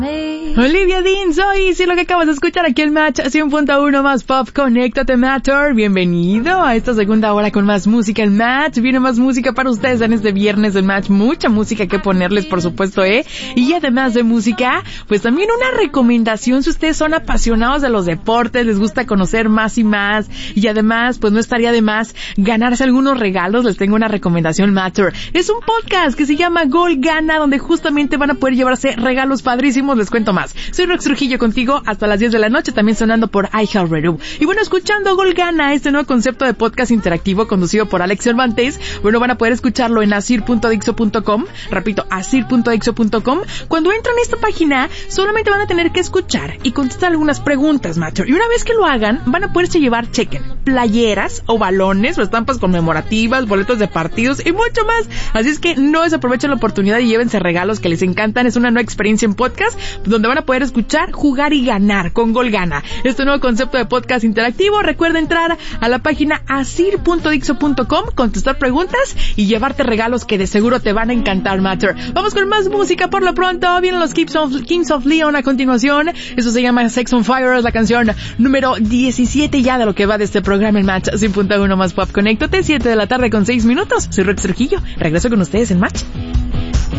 Olivia Dean, soy lo que acabas de escuchar aquí el Match 100.1 más pop, conéctate Matter. Bienvenido a esta segunda hora con más música el Match. Viene más música para ustedes en este viernes del Match, mucha música que ponerles por supuesto, y además de música, pues también una recomendación si ustedes son apasionados de los deportes, les gusta conocer más y más, y además pues no estaría de más ganarse algunos regalos. Les tengo una recomendación Matter. Es un podcast que se llama Gol Gana, donde justamente van a poder llevarse regalos padrísimos. Les cuento más. Soy Rox Trujillo contigo hasta las 10 de la noche, también sonando por iHeartRadio. Y bueno, escuchando Gol Gana, este nuevo concepto de podcast interactivo conducido por Alex Cervantes, bueno, van a poder escucharlo en asir.dixo.com, repito, asir.dixo.com. Cuando entran a esta página, solamente van a tener que escuchar y contestar algunas preguntas, macho. Y una vez que lo hagan, van a poderse llevar, chequen, playeras o balones o estampas conmemorativas, boletos de partidos y mucho más. Así es que no desaprovechen la oportunidad y llévense regalos que les encantan. Es una nueva experiencia en podcast donde van a poder escuchar, jugar y ganar con Gol Gana. Este nuevo concepto de podcast interactivo. Recuerda entrar a la página asir.dixo.com, contestar preguntas y llevarte regalos que de seguro te van a encantar, Matter. Vamos con más música por lo pronto. Vienen los Kings of Leon a continuación. Eso se llama Sex on Fire, es la canción número 17 ya de lo que va de este programa en Match 100.1 más pop. Conéctate, 7 de la tarde con 6 minutos. Soy Rox Trujillo. Regreso con ustedes en Match.